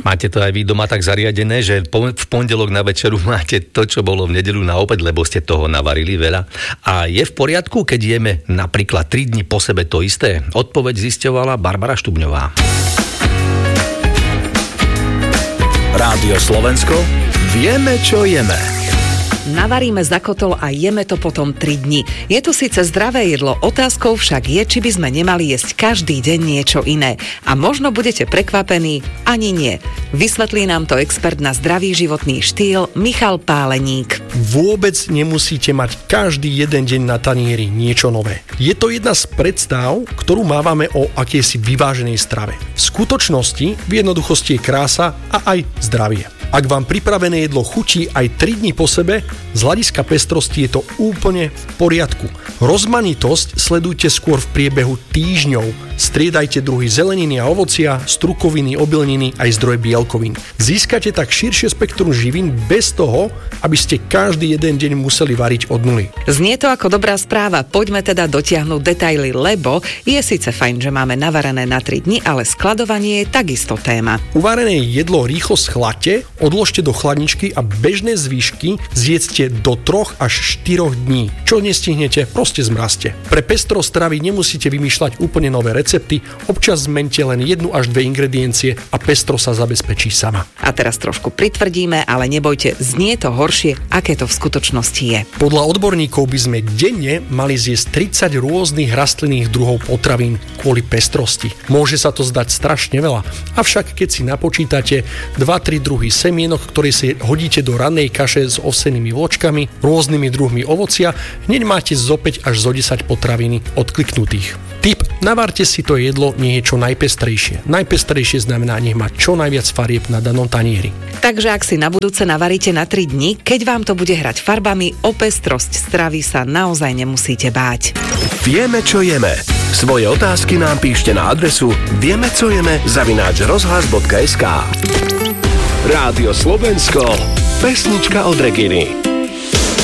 Máte to aj vy doma tak zariadené, že v pondelok na večeru máte to, čo bolo v nedeľu na obed, lebo ste toho navarili veľa. A je v poriadku, keď jeme napríklad 3 dni po sebe to isté? Odpoveď zisťovala Barbara Štubňová. Rádio Slovensko, vieme, čo jeme. Navaríme zakotol a jeme to potom 3 dni. Je to síce zdravé jedlo, otázkou však je, či by sme nemali jesť každý deň niečo iné. A možno budete prekvapení, ani nie. Vysvetlí nám to expert na zdravý životný štýl Michal Páleník. Vôbec nemusíte mať každý jeden deň na tanieri niečo nové. Je to jedna z predstav, ktorú mávame o akejsi vyváženej strave. V skutočnosti v jednoduchosti je krása a aj zdravie. Ak vám pripravené jedlo chutí aj 3 dni po sebe, z hľadiska pestrosti je to úplne v poriadku. Rozmanitosť sledujte skôr v priebehu týždňov. Striedajte druhy zeleniny a ovocia, strukoviny, obilniny aj zdroje bielkovín. Získate tak širšie spektrum živín bez toho, aby ste každý jeden deň museli variť od nuly. Znie to ako dobrá správa, poďme teda dotiahnuť detaily, lebo je síce fajn, že máme navarené na 3 dni, ale skladovanie je takisto téma. Uvarené jedlo rýchlo schladte, odložte do chladničky a bežné zvyšky zjedzte do 3 až 4 dní. Čo nestihnete, proste zmrazte. Pre pestrosť stravy nemusíte vymýšľať úplne nové recepty, občas zmente len 1 až 2 ingrediencie a pestro sa zabezpečí sama. A teraz trošku pritvrdíme, ale nebojte, znie to horšie, aké to v skutočnosti je. Podľa odborníkov by sme denne mali zjesť 30 rôznych rastlinných druhov potravín kvôli pestrosti. Môže sa to zdať strašne veľa, avšak keď si napočítate 2-3 druhy semienok, ktoré si hodíte do ranej kaše s ovsenými vločkami, rôznymi druhmi ovocia, hneď máte zo 5 až zo 10 potravín odkliknutých. Tip: navarte si to jedlo, nie je čo najpestrejšie. Najpestrejšie znamená, nech má čo najviac farieb na danom tanieri. Takže ak si na budúce navaríte na 3 dni, keď vám to bude hrať farbami, o pestrosť stravy sa naozaj nemusíte báť. Vieme, čo jeme. Svoje otázky nám píšte na adresu viemecojeme@rozhlas.sk. Rádio Slovensko, pesnička od Reginy.